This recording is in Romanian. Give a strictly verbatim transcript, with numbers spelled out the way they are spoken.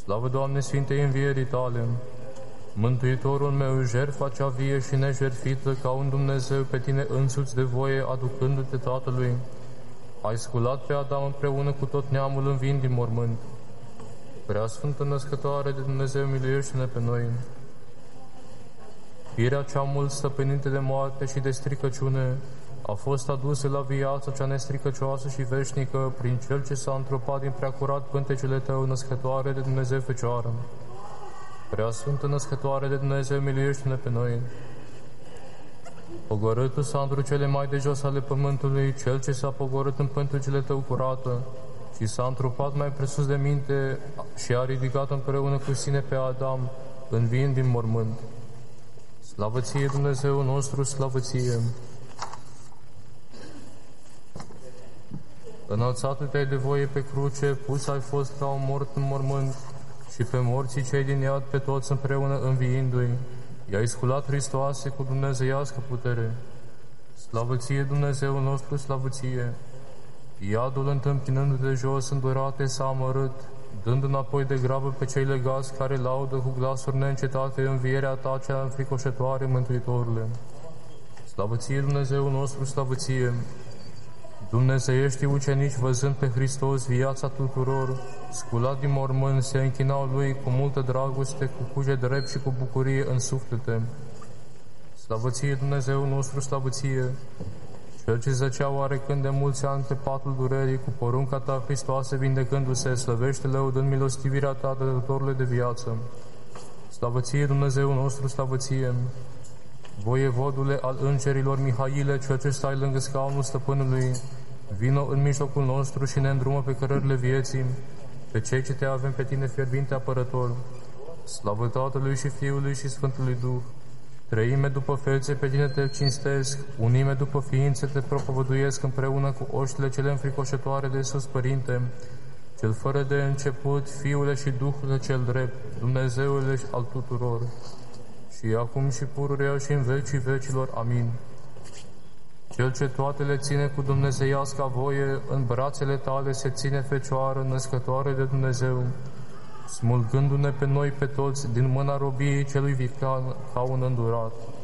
Slavă, Doamne, Sfintei Învierii Tale! Mântuitorul meu, jertfa cea vie și nejertfită, ca un Dumnezeu pe Tine însuți de voie, aducându-Te Tatălui, ai sculat pe Adam împreună cu tot neamul înviind din mormânt. Prea Sfântă Născătoare de Dumnezeu, miluiește-ne pe noi! Firea cea mult stăpânită de moarte și de stricăciune a fost adusă la viața cea nestricăcioasă și veșnică prin Cel ce s-a întropat din preacurat pântecele Tău, Născătoare de Dumnezeu Fecioară. Prea Sfântă Născătoare de Dumnezeu, miluiește-ne pe noi! Pogorâtul s-a întru cele mai de jos ale pământului, Cel ce s-a pogorât în pântecele Tău curată și s-a întrupat mai presus de minte și a ridicat împreună cu sine pe Adam, înviind din mormânt. Slavă Ție, Dumnezeu nostru, slavă Ție! Înălțat Te-ai de voie pe cruce, pus ai fost ca un mort în mormânt și pe morții cei din iad pe toți împreună înviindu-i, i-ai sculat, Hristoase, cu dumnezeiască putere. Slavă Ție, Dumnezeu nostru, slavă Ție! Iadul, întâmpinându-te jos, îndurate s-a amărât, dând înapoi de grabă pe cei legați care laudă cu glasuri neîncetate învierea Ta cea înfricoșătoare, Mântuitorule. Slavă Ție, Dumnezeu nostru, slavă Ție! Dumnezeieștii ucenici, văzând pe Hristos viața tuturor, sculat din mormânt, se închinau Lui cu multă dragoste, cu cuget drept și cu bucurie în suflete. Slavă Ție, Dumnezeu nostru, slavă Ție! Cel ce zăcea oarecând de mulți ani pe patul durerii, cu porunca Ta, Hristoase, vindecându-se, slăvește lăudând milostivirea Ta, dătătorule de viață. Slavă Ție, Dumnezeu nostru, slavă Ție! Voievodule al îngerilor Mihaile, Cel ce stai lângă scaunul stăpânului, vino în mijlocul nostru și ne îndrumă pe cărările vieții, pe cei ce Te avem pe Tine fierbinte apărător. Slavă Tatălui și Fiului și Sfântului Duh! Treime după fețe pe Tine Te cinstesc, unime după ființe Te propovăduiesc împreună cu oștile cele înfricoșătoare de sus, Părinte, Cel fără de început, Fiule și Duhul Cel drept, Dumnezeule al tuturor, și acum și pururea și în vecii vecilor. Amin. Cel ce toate le ține cu dumnezeiasca voie, în brațele Tale se ține Fecioară, Născătoare de Dumnezeu, smulgându-ne pe noi pe toți din mâna robiei celui viclean ca un îndurat.